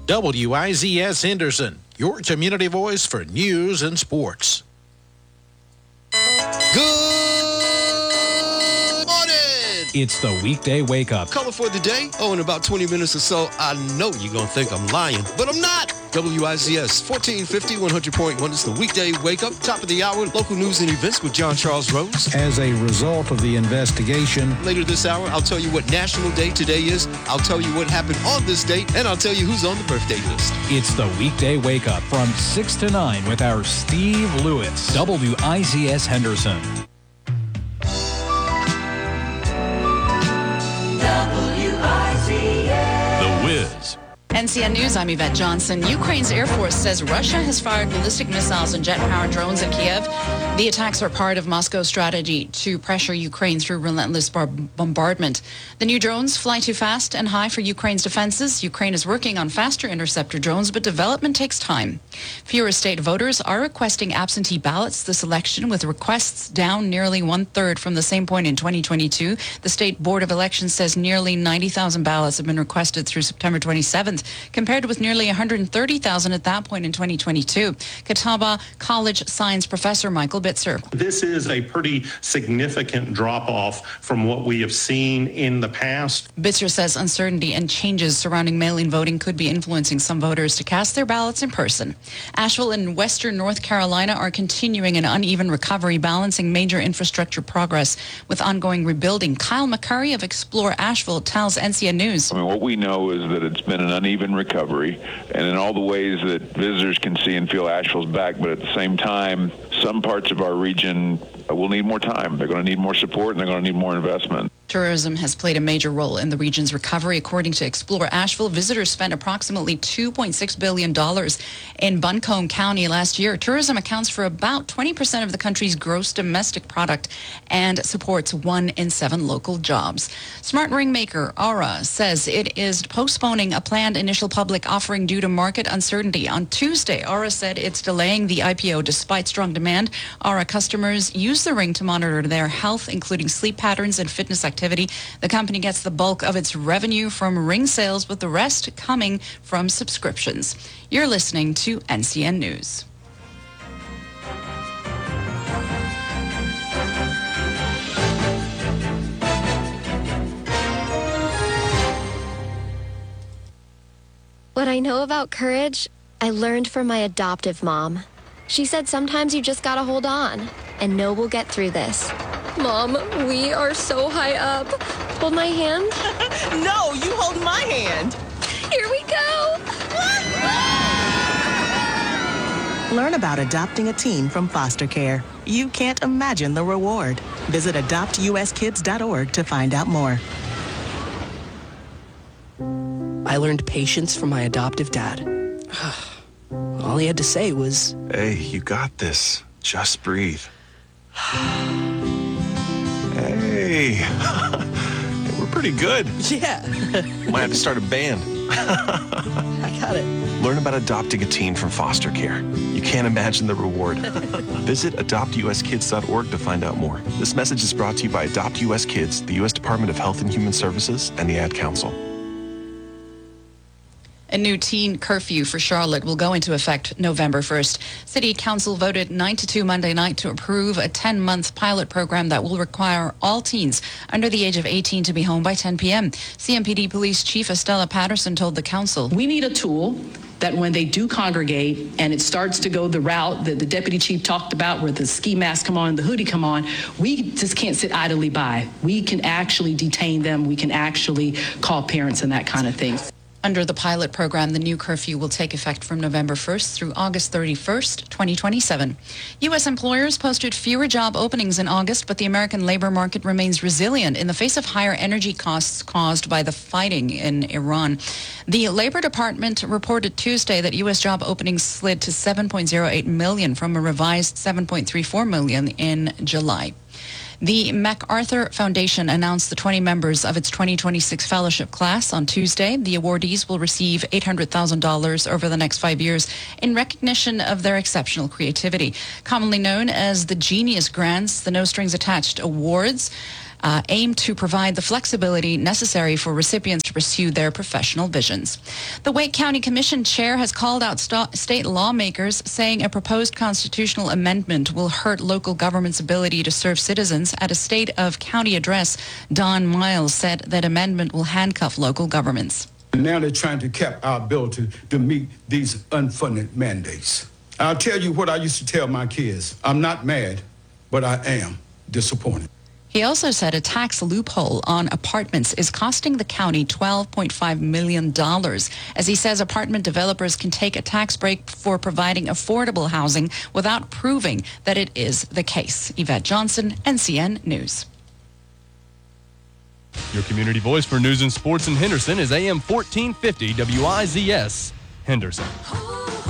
WIZS Henderson, your community voice for news and sports. Good morning. It's the weekday wake up. Color for the day. In about 20 minutes or so, I know you're going to think I'm lying, but I'm not. WIZS 1450 100.1 is the weekday wake up. Top of the hour, local news and events with John Charles Rose. As a result of the investigation, Later this hour, I'll tell you what National Day today is. I'll tell you what happened on this date, and I'll tell you who's on the birthday list. It's the weekday wake up from 6 to 9 with our Steve Lewis. WIZS Henderson. The Wiz. NCN News, I'm Yvette Johnson. Ukraine's Air Force says Russia has fired ballistic missiles and jet-powered drones at Kiev. The attacks are part of Moscow's strategy to pressure Ukraine through relentless bombardment. The new drones fly too fast and high for Ukraine's defenses. Ukraine is working on faster interceptor drones, but development takes time. Fewer state voters are requesting absentee ballots this election, with requests down nearly one-third from the same point in 2022. The State Board of Elections says nearly 90,000 ballots have been requested through September 27th, compared with nearly 130,000 at that point in 2022. Catawba College science professor Michael Bitzer. This is a pretty significant drop-off from what we have seen in the past. Bitzer says uncertainty and changes surrounding mail-in voting could be influencing some voters to cast their ballots in person. Asheville and Western North Carolina are continuing an uneven recovery, balancing major infrastructure progress with ongoing rebuilding. Kyle McCurry of Explore Asheville tells NCN News. What we know is that it's been an uneven recovery, and in all the ways that visitors can see and feel Asheville's back, but at the same time, some parts of our region will need more time. They're going to need more support, and they're going to need more investment. Tourism has played a major role in the region's recovery. According to Explore Asheville, visitors spent approximately $2.6 billion in Buncombe County last year. Tourism accounts for about 20% of the country's gross domestic product and supports 1 in 7 local jobs. Smart ring maker Aura says it is postponing a planned initial public offering due to market uncertainty. On Tuesday, Aura said it's delaying the IPO despite strong demand. Aura customers use the ring to monitor their health, including sleep patterns and fitness activity. The company gets the bulk of its revenue from ring sales, with the rest coming from subscriptions. You're listening to NCN News. What I know about courage, I learned from my adoptive mom. She said sometimes you just gotta hold on and know we'll get through this. Mom, we are so high up. Hold my hand. No, you hold my hand. Here we go. Learn about adopting a teen from foster care. You can't imagine the reward. Visit adoptuskids.org to find out more. I learned patience from my adoptive dad. All he had to say was, "Hey, you got this. Just breathe." Hey, we're pretty good. Yeah. Might have to start a band. I got it. Learn about adopting a teen from foster care. You can't imagine the reward. Visit adoptuskids.org to find out more. This message is brought to you by Adopt US Kids, the U.S. Department of Health and Human Services, and the Ad Council. A new teen curfew for Charlotte will go into effect November 1st. City Council voted 9-2 Monday night to approve a 10-month pilot program that will require all teens under the age of 18 to be home by 10 p.m. CMPD Police Chief Estella Patterson told the council, "We need a tool that when they do congregate and it starts to go the route that the deputy chief talked about, where the ski mask come on and the hoodie come on, we just can't sit idly by. We can actually detain them. We can actually call parents and that kind of thing." Under the pilot program, the new curfew will take effect from November 1st through August 31st, 2027. U.S. employers posted fewer job openings in August, but the American labor market remains resilient in the face of higher energy costs caused by the fighting in Iran. The Labor Department reported Tuesday that U.S. job openings slid to 7.08 million from a revised 7.34 million in July. The MacArthur Foundation announced the 20 members of its 2026 fellowship class on Tuesday. The awardees will receive $800,000 over the next 5 years in recognition of their exceptional creativity. Commonly known as the Genius Grants, the no-strings-attached awards aim to provide the flexibility necessary for recipients to pursue their professional visions. The Wake County Commission chair has called out state lawmakers, saying a proposed constitutional amendment will hurt local government's ability to serve citizens. At a State of County address, Don Miles said that amendment will handcuff local governments. Now they're trying to cap our ability to meet these unfunded mandates. I'll tell you what I used to tell my kids. I'm not mad, but I am disappointed. He also said a tax loophole on apartments is costing the county $12.5 million. As he says, apartment developers can take a tax break for providing affordable housing without proving that it is the case. Yvette Johnson, NCN News. Your community voice for news and sports in Henderson is AM 1450 WIZS Henderson.